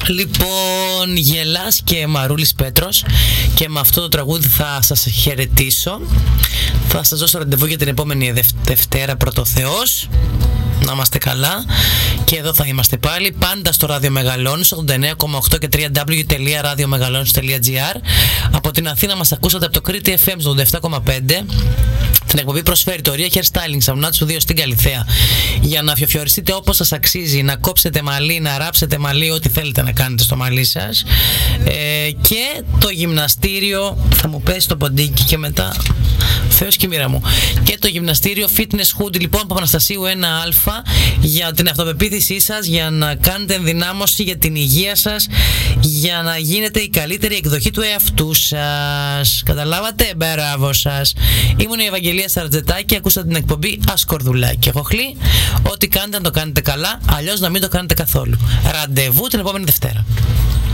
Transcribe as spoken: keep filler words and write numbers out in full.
Λοιπόν, Γελάς και Μαρούλης Πέτρος, και με αυτό το τραγούδι θα σας χαιρετήσω. Θα σας δώσω ραντεβού για την επόμενη Δευ- Δευτέρα, πρωτοθεός. Να είμαστε καλά. Και εδώ θα είμαστε πάλι, πάντα στο Ράδιο Μεγαλώνης ογδόντα εννέα κόμμα οκτώ και double-u double-u double-u τελεία ραδιομεγαλώνης τελεία τζι άρ. Από την Αθήνα μας ακούσατε από το Κρήτη εφ εμ ογδόντα επτά κόμμα πέντε. Την εκπομπή προσφέρει το Ria Hair Styling Σαουνάτσου δύο στην Καλιθέα, για να φιοφιοριστείτε όπως σας αξίζει, να κόψετε μαλλί, να ράψετε μαλλί, ό,τι θέλετε να κάνετε στο μαλλί σας. Ε, και το γυμναστήριο, θα μου πέσει το ποντίκι και μετά Θεός και η μοίρα μου. Και το γυμναστήριο Fitness Hood, λοιπόν, από Αναστασίου ένα α, για την αυτοπεποίθησή σας, για να κάνετε ενδυνάμωση για την υγεία σας, για να γίνετε η καλύτερη εκδοχή του εαυτού σας. Καταλάβατε? Μπράβο σας. Ήμουν η Ευαγγελία Σαρτζετάκη, ακούσατε την εκπομπή Ασκορδουλάκι. Οχλή, ό,τι κάνετε να το κάνετε καλά, αλλιώς να μην το κάνετε καθόλου. Ραντεβού την επόμενη Δευτέρα.